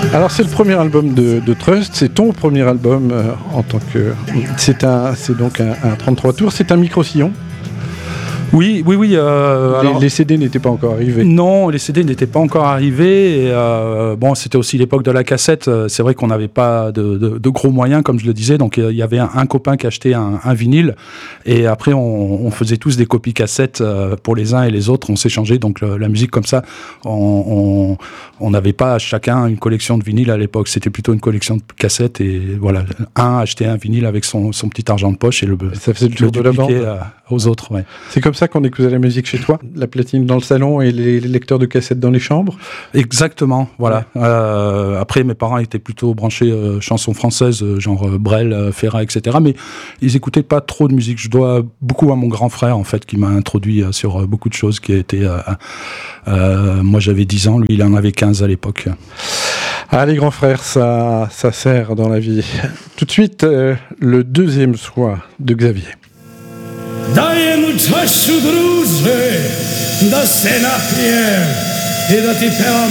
Alors c'est le premier album de Trust, c'est ton premier album en tant que... C'est donc un 33 tours, c'est un micro-sillon. Oui. Alors, les CD n'étaient pas encore arrivés. Non, les CD n'étaient pas encore arrivés. Et, bon, c'était aussi l'époque de la cassette. C'est vrai qu'on n'avait pas de gros moyens, comme je le disais. Donc, il y avait un copain qui achetait un vinyle. Et après, on faisait tous des copies cassettes pour les uns et les autres. On s'échangeait donc la musique comme ça. On n'avait pas chacun une collection de vinyles à l'époque. C'était plutôt une collection de cassettes. Et voilà, un achetait un vinyle avec son petit argent de poche et ça faisait le tour de la bande aux autres. Ouais. C'est comme ça qu'on écoutait la musique chez toi, la platine dans le salon et les lecteurs de cassettes dans les chambres. Exactement, voilà. Ouais. Après, mes parents étaient plutôt branchés chansons françaises, genre Brel, Ferrat, etc. Mais ils écoutaient pas trop de musique. Je dois beaucoup à mon grand frère, en fait, qui m'a introduit sur beaucoup de choses qui étaient... moi, j'avais 10 ans, lui, il en avait 15 à l'époque. Ah, les grands frères, ça sert dans la vie. Tout de suite, le deuxième choix de Xavier. Даємо чащу, друже, даси нап'є і да ти певам